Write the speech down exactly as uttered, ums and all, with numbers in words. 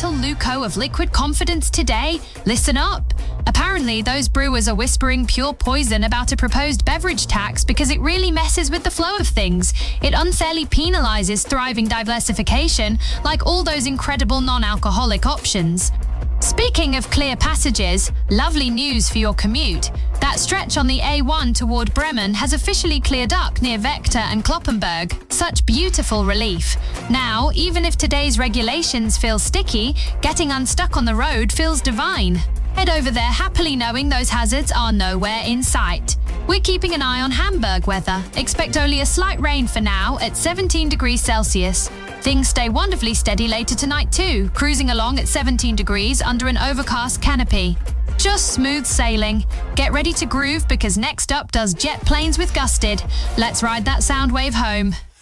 little Luco of liquid confidence today? Listen up. Apparently, those brewers are whispering pure poison about a proposed beverage tax because it really messes with the flow of things. It unfairly penalizes thriving diversification, like all those incredible non-alcoholic options. Speaking of clear passages, lovely news for your commute. That stretch on the A one toward Bremen has officially cleared up near Vector and Kloppenburg. Such beautiful relief. Now, even if today's regulations feel sticky, getting unstuck on the road feels divine. Head over there happily knowing those hazards are nowhere in sight. We're keeping an eye on Hamburg weather. Expect only a slight rain for now at seventeen degrees Celsius. Things stay wonderfully steady later tonight too, cruising along at seventeen degrees under an overcast canopy. Just smooth sailing. Get ready to groove because next up does jet planes with Gusted. Let's ride that sound wave home.